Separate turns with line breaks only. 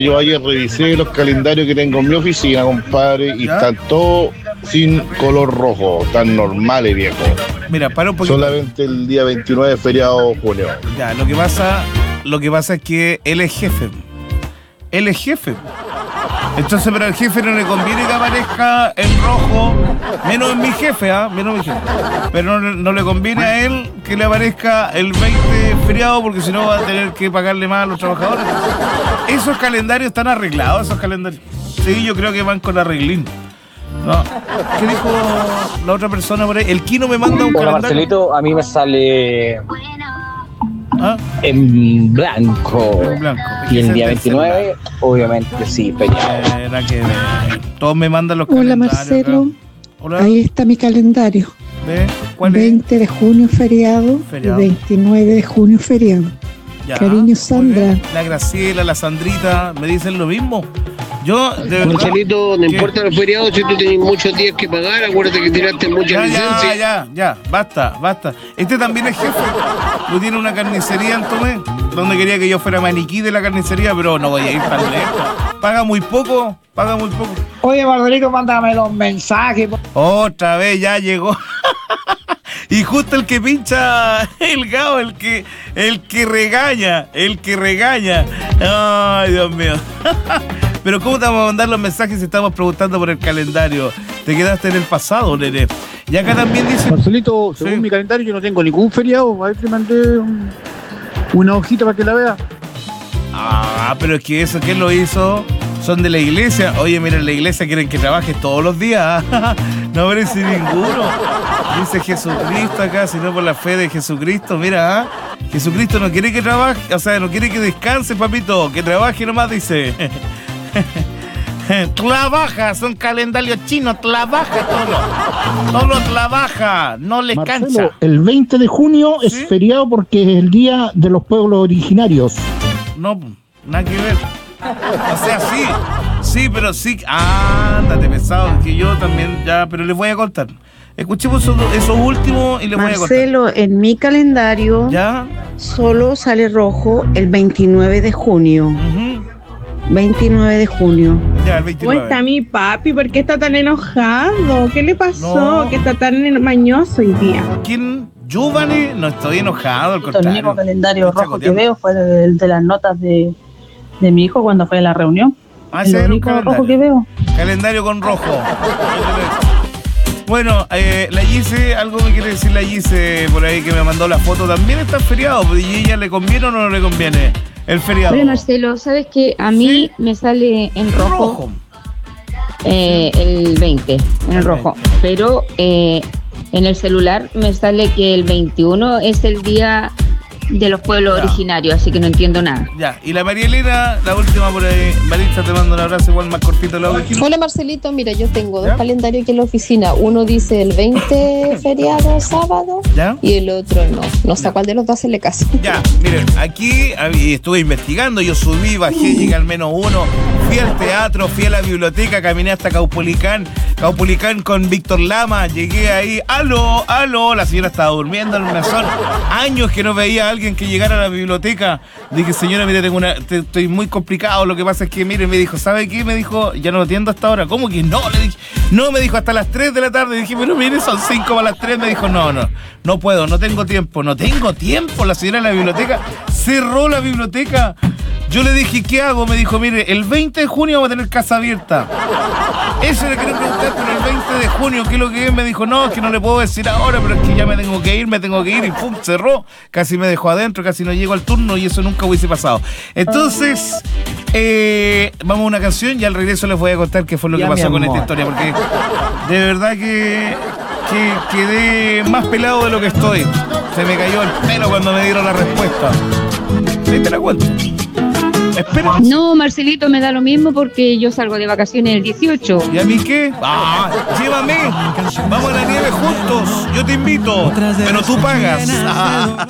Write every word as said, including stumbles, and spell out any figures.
Yo ayer revisé los calendarios que tengo en mi oficina, compadre, y
¿Ya?
están todos sin color rojo, tan normales, viejo.
Mira, para un poquito.
Solamente el día veintinueve, feriado junio.
Ya, lo que pasa, lo que pasa es que él es jefe. Él es jefe. Entonces, pero al jefe no le conviene que aparezca en rojo, menos mi jefe, ¿ah? Menos mi jefe. Pero no, no le conviene a él que le aparezca el veinte feriado, porque si no va a tener que pagarle más a los trabajadores. Esos calendarios están arreglados, esos calendarios. Sí, yo creo que van con arreglín. No. ¿Qué dijo la otra persona por ahí? El Kino me manda un
Hola,
calendario.
Marcelito, a mí me sale
¿Ah?
en blanco.
En blanco.
Y el
Ese
día
es del
veintinueve, obviamente, sí, feriado.
Era que ver. Todos me mandan los
Hola
calendarios.
Marcelo,
acá. Hola.
ahí está mi calendario.
¿Ve? ¿Cuál es?
veinte de junio feriado,
Feriado.
y veintinueve de junio feriado.
Ya,
Cariño,
muy
Sandra.
bien. La Graciela, la Sandrita, me dicen lo mismo. Yo, de verdad.
Marcelito, no
¿Qué?
importa los feriados, si tú tienes muchos días que pagar, acuérdate que tiraste mucha
Ya, ya,
licencia.
ya, ya, basta, basta. Este también es jefe. Tú tienes una carnicería en Tomé, donde quería que yo fuera maniquí de la carnicería, pero no voy a ir tan lejos. Paga muy poco, paga muy poco.
Oye, Marcelito, mándame los mensajes.
Otra vez ya llegó. Y justo el que pincha el Gao, el que, el que regaña, el que regaña. Ay, Dios mío. Pero ¿cómo te vamos a mandar los mensajes si estamos preguntando por el calendario? Te quedaste en el pasado, nene. Y acá también dice...
Marcelito, según
Sí.
mi calendario yo no tengo ningún feriado. A ver, te mandé un- una hojita para que la vea.
Ah, pero es que eso, ¿quién lo hizo? Son de la iglesia. Oye, mira, en la iglesia quieren que trabajes todos los días. No aparece ninguno. Dice Jesucristo acá, sino por la fe de Jesucristo. Mira, ¿ah? Jesucristo no quiere que trabaje, o sea, no quiere que descanse, papito. Que trabaje nomás, dice. Trabaja, son calendarios chinos, trabaja todo. Todo trabaja, no le cansa.
Marcelo, el veinte de junio es
¿Sí?
feriado porque es el día de los pueblos originarios.
No, nada que ver. O sea, sí, sí, pero sí. Ándate, pesado, que yo también ya, pero les voy a contar. Escuchemos eso, eso último y les voy a contar.
Marcelo, en mi calendario
¿Ya?
solo sale rojo el veintinueve de junio.
Ujú.
veintinueve de junio.
Ya, el
¿Cómo
veintinueve.
está mi papi? ¿Por qué está tan enojado? ¿Qué le pasó?
No.
Que está tan mañoso hoy día.
¿Quién? ¿Giovanni? No estoy enojado, al
El
contrario.
único calendario
Estoy
rojo que
chacoteando.
veo fue el de las notas de, de mi hijo cuando fue a la reunión.
Ah,
El
ese era un
único
calendario.
rojo que veo.
Calendario con rojo. Bueno, eh, la Gise, algo me quiere decir la Gise por ahí que me mandó la foto. También está feriado, pues, ¿y ella le conviene o no le conviene el feriado?
Hola Marcelo, ¿sabes que a mí
¿Sí?
me sale en rojo,
Rojo.
eh, el veinte, en el
El
rojo?
veinte.
Pero eh, en el celular me sale que el veintiuno es el día de los pueblos
Ya.
originarios, así que no entiendo nada.
Ya, y la María Elena, la última por ahí. Maritza, te mando un abrazo igual más cortito el audio.
Hola Marcelito, mira, yo tengo dos
¿Ya?
calendarios aquí en la oficina. Uno dice el veinte feriado sábado
¿Ya?
y el otro no. No sé a cuál de los dos hacerle caso.
Ya, miren, aquí hab- estuve investigando, yo subí, bajé, llegué al menos uno, fui al teatro, fui a la biblioteca, caminé hasta Caupolicán, Caupolicán con Víctor Lama, llegué ahí, aló, aló, la señora estaba durmiendo en el mesón, años que no veía a alguien que llegara a la biblioteca, dije, señora, mire, tengo una, te- estoy muy complicado, lo que pasa es que, mire, me dijo, ¿sabe qué? Me dijo, ya no lo atiendo hasta ahora, ¿cómo que no? Le dije, no, me dijo, hasta las tres de la tarde, dije, pero mire, son cinco para las tres, me dijo, no, no, no puedo, no tengo tiempo, no tengo tiempo, la señora de la biblioteca cerró la biblioteca. Yo le dije, ¿qué hago? Me dijo, mire, el veinte de junio vamos a tener casa abierta. Eso le quería preguntar, pero el veinte de junio, ¿qué es lo que es? Me dijo, no, es que no le puedo decir ahora, pero es que ya me tengo que ir, me tengo que ir, y pum, cerró. Casi me dejó adentro, casi no llego al turno, y eso nunca hubiese pasado. Entonces, eh, vamos a una canción, y al regreso les voy a contar qué fue lo
Ya,
que pasó
mi
con esta
amor.
historia, porque de verdad que, que quedé más pelado de lo que estoy. Se me cayó el pelo cuando me dieron la respuesta. Ahí te la cuento. Espera.
No, Marcelito, me da lo mismo porque yo salgo de vacaciones el dieciocho.
¿Y a mí qué? Ah, llévame. Vamos a la nieve juntos. Yo te invito, pero tú pagas. Ah.